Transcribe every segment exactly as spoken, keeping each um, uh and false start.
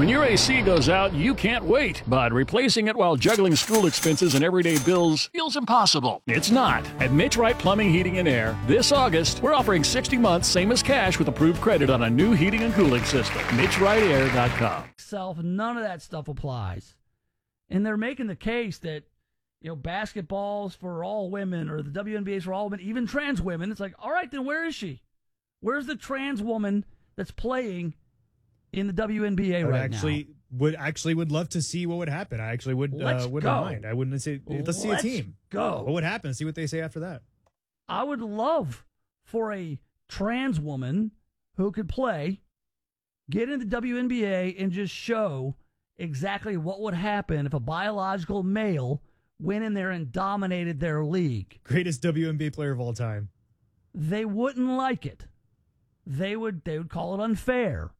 When your A C goes out, you can't wait, but replacing it while juggling school expenses and everyday bills feels impossible. It's not. At Mitch Wright Plumbing, Heating, and Air, this August, we're offering sixty months, same as cash, with approved credit on a new heating and cooling system. Mitch Wright Air dot com. Self, none of that stuff applies. And they're making the case that, you know, basketball's for all women or the W N B A's for all women, even trans women. It's like, all right, then where is she? Where's the trans woman that's playing in the W N B A I would right actually, now? Would actually would love to see what would happen. I actually would Let's uh, wouldn't go. mind. I wouldn't say let's, let's see a team. Go. What would happen? See what they say after that. I would love for a trans woman who could play, get into the W N B A and just show exactly what would happen if a biological male went in there and dominated their league. Greatest W N B A player of all time. They wouldn't like it. They would they would call it unfair.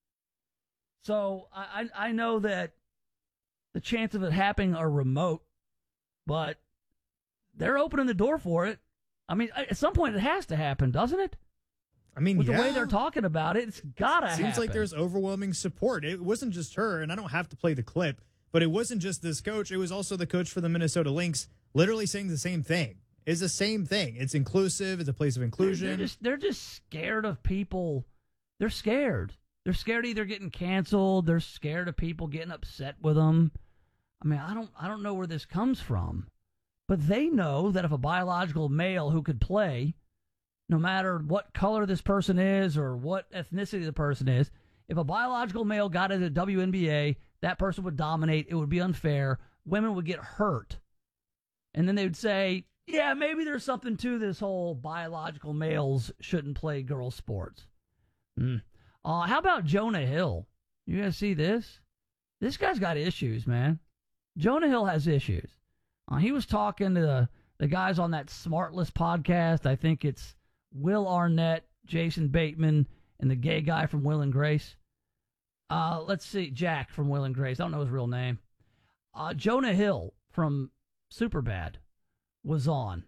So I, I I know that the chance of it happening are remote, but they're opening the door for it. I mean, at some point it has to happen, doesn't it? I mean, with yeah. the way they're talking about it, it's gotta Seems happen. like there's overwhelming support. It wasn't just her, and I don't have to play the clip, but it wasn't just this coach. It was also the coach for the Minnesota Lynx, literally saying the same thing. It's the same thing. It's inclusive. It's a place of inclusion. They're just, they're just scared of people. They're scared. They're scared of either getting canceled. They're scared of people getting upset with them. I mean, I don't, I don't know where this comes from, but they know that if a biological male who could play, no matter what color this person is or what ethnicity the person is, if a biological male got into the W N B A, that person would dominate. It would be unfair. Women would get hurt. And then they would say, yeah, maybe there's something to this whole biological males shouldn't play girls' sports. Mm. Uh, how about Jonah Hill? You guys see this? This guy's got issues, man. Jonah Hill has issues. Uh, he was talking to the, the guys on that Smartless podcast. I think it's Will Arnett, Jason Bateman, and the gay guy from Will and Grace. Uh, let's see, Jack from Will and Grace. I don't know his real name. Uh, Jonah Hill from Superbad was on,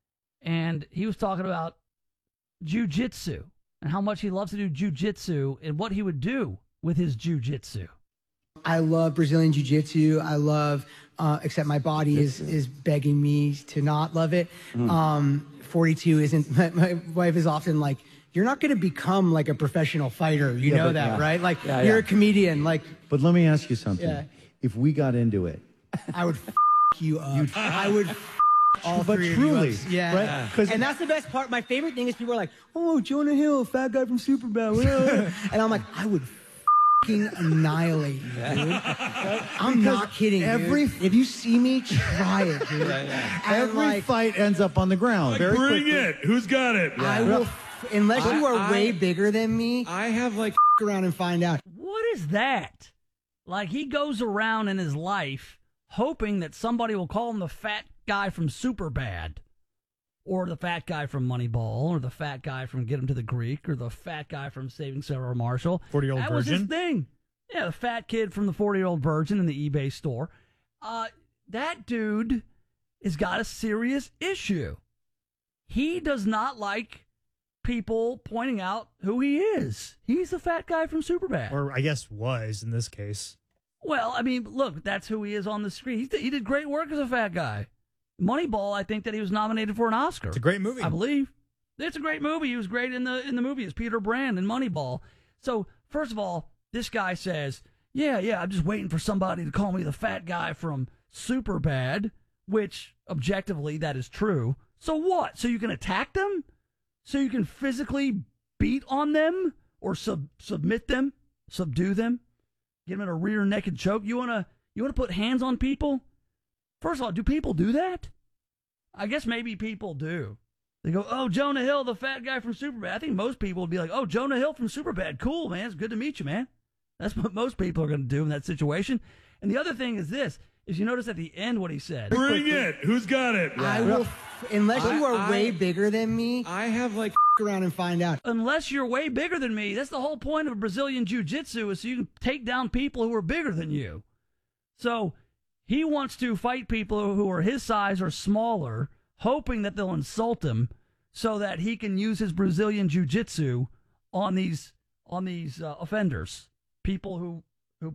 and he was talking about jiu-jitsu and how much he loves to do jiu-jitsu and what he would do with his jiu-jitsu. I love Brazilian jiu-jitsu. I love, uh, except my body is, is begging me to not love it. Mm. Um, forty-two isn't, my, my wife is often like, you're not going to become like a professional fighter. You yeah, know but, that, yeah. right? Like yeah, you're yeah. a comedian. Like, but let me ask you something. Yeah. If we got into it, I would f you up. You'd I would f all but three truly, of you up. Yeah. right? And that's the best part. My favorite thing is people are like, oh, Jonah Hill, fat guy from Superbad. And I'm like, I would fucking annihilate you, dude. I'm not kidding, every dude. If you see me, try it, dude. Yeah, yeah. And Every like, fight ends up on the ground. Like, very bring quickly. it. Who's got it? I will, f unless I- you are I- way bigger than me, I have like f around and find out. What is that? Like, he goes around in his life hoping that somebody will call him the fat guy from Superbad, or the fat guy from Moneyball, or the fat guy from Get Him to the Greek, or the fat guy from Saving Sarah Marshall. forty-year-old That was his virgin. thing. Yeah, the fat kid from the forty-year-old virgin in the eBay store. Uh, that dude has got a serious issue. He does not like people pointing out who he is. He's the fat guy from Superbad. Or I guess was in this case. Well, I mean, look, that's who he is on the screen. He, he did great work as a fat guy. Moneyball, I think that he was nominated for an Oscar. It's a great movie. I believe. It's a great movie. He was great in the in the movie as Peter Brand in Moneyball. So, first of all, this guy says, yeah, yeah, I'm just waiting for somebody to call me the fat guy from Superbad, which, objectively, that is true. So what? So you can attack them? So you can physically beat on them? Or sub submit them? Subdue them? Get them in a rear naked choke? You want to you want to put hands on people? First of all, do people do that? I guess maybe people do. They go, oh, Jonah Hill, the fat guy from Superbad. I think most people would be like, oh, Jonah Hill from Superbad. Cool, man. It's good to meet you, man. That's what most people are going to do in that situation. And the other thing is this, is you notice at the end what he said. bring it. Who's got it? I will, f unless you are I- way bigger than me, I have like f around and find out. Unless you're way bigger than me. That's the whole point of Brazilian Jiu-Jitsu, is so you can take down people who are bigger than you. So he wants to fight people who are his size or smaller, hoping that they'll insult him so that he can use his Brazilian Jiu-Jitsu on these on these uh, offenders, people who